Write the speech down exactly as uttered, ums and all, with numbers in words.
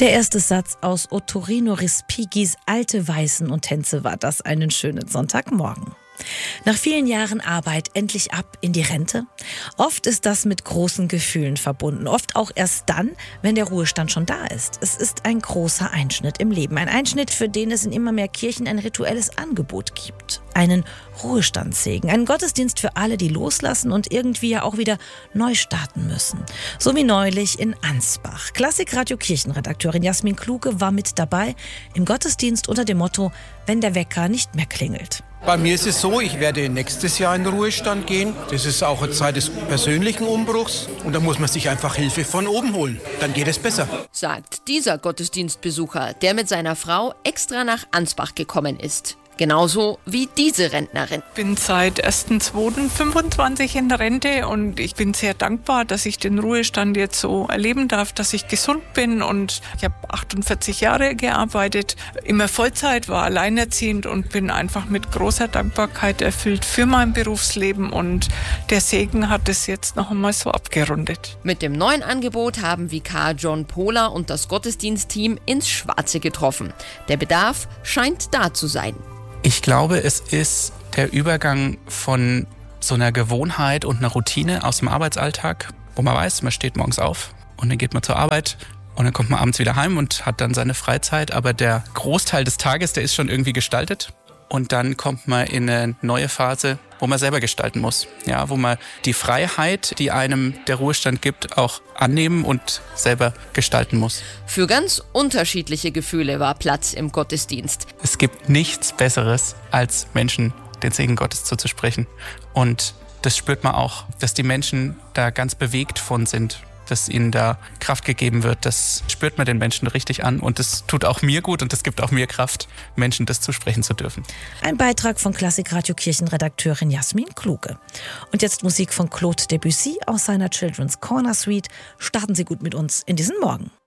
Der erste Satz aus Ottorino Respigis Alte Weißen und Tänze war das einen schönen Sonntagmorgen. Nach vielen Jahren Arbeit endlich ab in die Rente? Oft ist das mit großen Gefühlen verbunden. Oft auch erst dann, wenn der Ruhestand schon da ist. Es ist ein großer Einschnitt im Leben. Ein Einschnitt, für den es in immer mehr Kirchen ein rituelles Angebot gibt. Einen Ruhestandssegen. Einen Gottesdienst für alle, die loslassen und irgendwie ja auch wieder neu starten müssen. So wie neulich in Ansbach. Klassikradio-Kirchenredakteurin Jasmin Kluge war mit dabei im Gottesdienst unter dem Motto: Wenn der Wecker nicht mehr klingelt. Bei mir ist es so, ich werde nächstes Jahr in den Ruhestand gehen. Das ist auch eine Zeit des persönlichen Umbruchs. Und da muss man sich einfach Hilfe von oben holen. Dann geht es besser. Sagt dieser Gottesdienstbesucher, der mit seiner Frau extra nach Ansbach gekommen ist. Genauso wie diese Rentnerin. Ich bin seit erster zweiter fünfundzwanzig in Rente und ich bin sehr dankbar, dass ich den Ruhestand jetzt so erleben darf, dass ich gesund bin, und ich habe achtundvierzig Jahre gearbeitet, immer Vollzeit, war alleinerziehend und bin einfach mit großer Dankbarkeit erfüllt für mein Berufsleben, und der Segen hat es jetzt noch einmal so abgerundet. Mit dem neuen Angebot haben Vikar John Pohler und das Gottesdienstteam ins Schwarze getroffen. Der Bedarf scheint da zu sein. Ich glaube, es ist der Übergang von so einer Gewohnheit und einer Routine aus dem Arbeitsalltag, wo man weiß, man steht morgens auf und dann geht man zur Arbeit und dann kommt man abends wieder heim und hat dann seine Freizeit, aber der Großteil des Tages, der ist schon irgendwie gestaltet. Und dann kommt man in eine neue Phase, wo man selber gestalten muss. Ja, wo man die Freiheit, die einem der Ruhestand gibt, auch annehmen und selber gestalten muss. Für ganz unterschiedliche Gefühle war Platz im Gottesdienst. Es gibt nichts Besseres, als Menschen den Segen Gottes zuzusprechen. Und das spürt man auch, dass die Menschen da ganz bewegt von sind, dass ihnen da Kraft gegeben wird. Das spürt man den Menschen richtig an, und das tut auch mir gut und das gibt auch mir Kraft, Menschen das zusprechen zu dürfen. Ein Beitrag von Klassikradio-Kirchenredakteurin Jasmin Kluge. Und jetzt Musik von Claude Debussy aus seiner Children's Corner Suite. Starten Sie gut mit uns in diesen Morgen.